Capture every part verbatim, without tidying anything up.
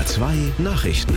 R zwei Nachrichten.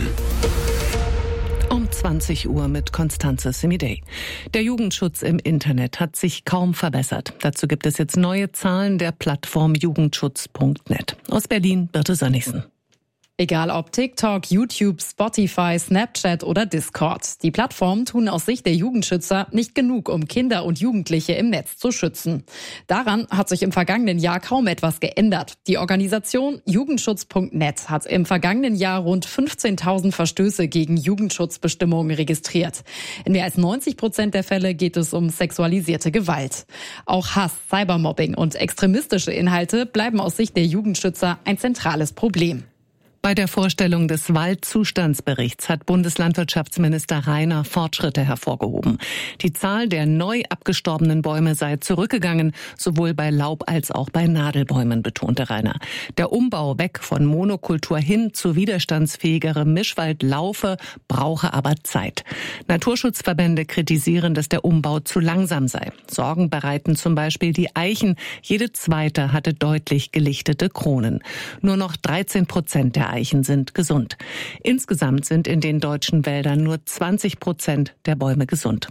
Um zwanzig Uhr mit Konstanze Semidey. Der Jugendschutz im Internet hat sich kaum verbessert. Dazu gibt es jetzt neue Zahlen der Plattform jugendschutz punkt net. Aus Berlin, Birte Sönnigsen. Egal ob TikTok, YouTube, Spotify, Snapchat oder Discord. Die Plattformen tun aus Sicht der Jugendschützer nicht genug, um Kinder und Jugendliche im Netz zu schützen. Daran hat sich im vergangenen Jahr kaum etwas geändert. Die Organisation jugendschutz punkt net hat im vergangenen Jahr rund fünfzehntausend Verstöße gegen Jugendschutzbestimmungen registriert. In mehr als neunzig Prozent der Fälle geht es um sexualisierte Gewalt. Auch Hass, Cybermobbing und extremistische Inhalte bleiben aus Sicht der Jugendschützer ein zentrales Problem. Bei der Vorstellung des Waldzustandsberichts hat Bundeslandwirtschaftsminister Rainer Fortschritte hervorgehoben. Die Zahl der neu abgestorbenen Bäume sei zurückgegangen, sowohl bei Laub- als auch bei Nadelbäumen, betonte Rainer. Der Umbau weg von Monokultur hin zu widerstandsfähigerem Mischwald laufe, brauche aber Zeit. Naturschutzverbände kritisieren, dass der Umbau zu langsam sei. Sorgen bereiten zum Beispiel die Eichen. Jede zweite hatte deutlich gelichtete Kronen. Nur noch dreizehn Prozent der Eichen sind gesund. Insgesamt sind in den deutschen Wäldern nur zwanzig Prozent der Bäume gesund.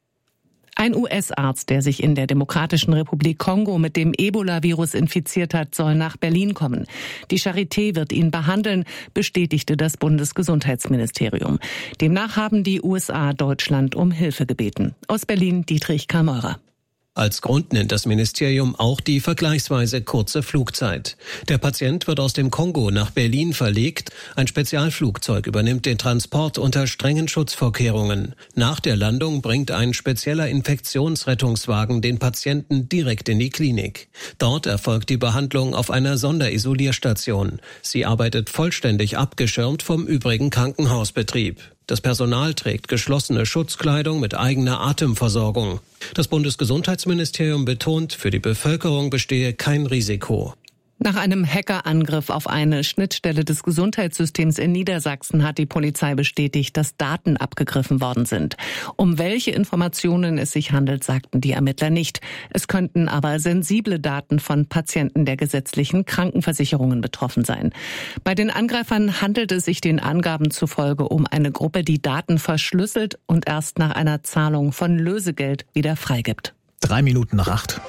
Ein U S-Arzt, der sich in der Demokratischen Republik Kongo mit dem Ebola-Virus infiziert hat, soll nach Berlin kommen. Die Charité wird ihn behandeln, bestätigte das Bundesgesundheitsministerium. Demnach haben die U S A Deutschland um Hilfe gebeten. Aus Berlin Dietrich Kameurer. Als Grund nennt das Ministerium auch die vergleichsweise kurze Flugzeit. Der Patient wird aus dem Kongo nach Berlin verlegt. Ein Spezialflugzeug übernimmt den Transport unter strengen Schutzvorkehrungen. Nach der Landung bringt ein spezieller Infektionsrettungswagen den Patienten direkt in die Klinik. Dort erfolgt die Behandlung auf einer Sonderisolierstation. Sie arbeitet vollständig abgeschirmt vom übrigen Krankenhausbetrieb. Das Personal trägt geschlossene Schutzkleidung mit eigener Atemversorgung. Das Bundesgesundheitsministerium betont, für die Bevölkerung bestehe kein Risiko. Nach einem Hackerangriff auf eine Schnittstelle des Gesundheitssystems in Niedersachsen hat die Polizei bestätigt, dass Daten abgegriffen worden sind. Um welche Informationen es sich handelt, sagten die Ermittler nicht. Es könnten aber sensible Daten von Patienten der gesetzlichen Krankenversicherungen betroffen sein. Bei den Angreifern handelt es sich den Angaben zufolge um eine Gruppe, die Daten verschlüsselt und erst nach einer Zahlung von Lösegeld wieder freigibt. Drei Minuten nach acht.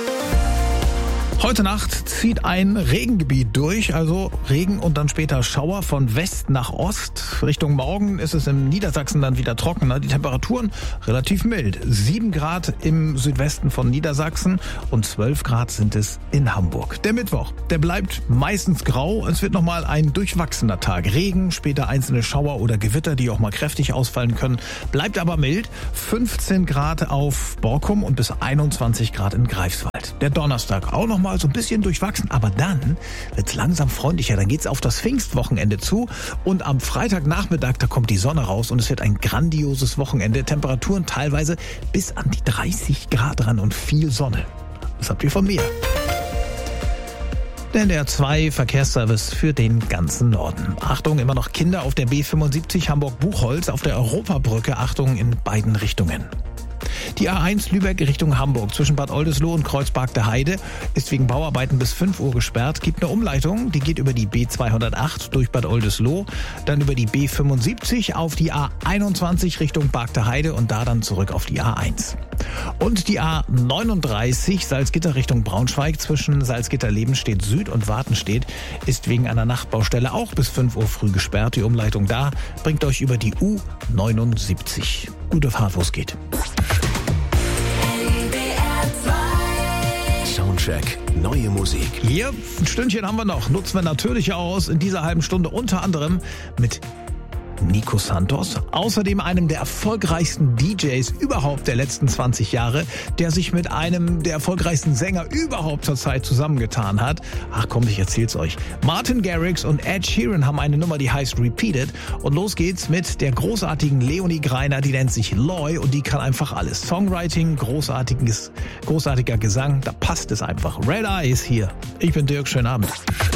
Heute Nacht zieht ein Regengebiet durch, also Regen und dann später Schauer von West nach Ost. Richtung Morgen ist es in Niedersachsen dann wieder trockener. Die Temperaturen relativ mild. Sieben Grad im Südwesten von Niedersachsen und zwölf Grad sind es in Hamburg. Der Mittwoch, der bleibt meistens grau. Es wird nochmal ein durchwachsener Tag. Regen, später einzelne Schauer oder Gewitter, die auch mal kräftig ausfallen können. Bleibt aber mild. fünfzehn Grad auf Borkum und bis einundzwanzig Grad in Greifswald. Der Donnerstag auch nochmal so ein bisschen durchwachsen, aber dann wird's langsam freundlicher. Dann geht's auf das Pfingstwochenende zu und am Freitagnachmittag, da kommt die Sonne raus und es wird ein grandioses Wochenende. Temperaturen teilweise bis an die dreißig Grad ran und viel Sonne. Was habt ihr von mir? Der N D R zwei Verkehrsservice für den ganzen Norden. Achtung, immer noch Kinder auf der B fünfundsiebzig Hamburg-Buchholz, auf der Europabrücke. Achtung in beiden Richtungen. Die A eins Lübeck Richtung Hamburg zwischen Bad Oldesloe und Kreuzberg der Heide ist wegen Bauarbeiten bis fünf Uhr gesperrt. Gibt eine Umleitung, die geht über die B zweihundertacht durch Bad Oldesloe, dann über die B fünfundsiebzig auf die A einundzwanzig Richtung Bark der Heide und da dann zurück auf die A eins. Und die A neununddreißig Salzgitter Richtung Braunschweig zwischen Salzgitter-Lebenstedt Süd und Wartenstedt ist wegen einer Nachtbaustelle auch bis fünf Uhr früh gesperrt. Die Umleitung da bringt euch über die U neunundsiebzig. Gute Fahrt, wo es geht. Soundcheck, neue Musik. Hier, ein Stündchen haben wir noch. Nutzen wir natürlich aus in dieser halben Stunde unter anderem mit Nico Santos, außerdem einem der erfolgreichsten D Js überhaupt der letzten zwanzig Jahre, der sich mit einem der erfolgreichsten Sänger überhaupt zur Zeit zusammengetan hat. Ach komm, ich erzähl's euch. Martin Garrix und Ed Sheeran haben eine Nummer, die heißt Repeated. Und los geht's mit der großartigen Leonie Greiner, die nennt sich Loy und die kann einfach alles. Songwriting, großartiges, großartiger Gesang, da passt es einfach. Red Eyes hier. Ich bin Dirk, schönen Abend.